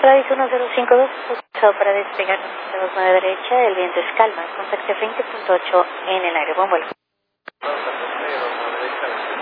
Radis 1052, usado para despegar 9 derecha, el viento es calma, contacto 20.8 en el aire, buen vuelo.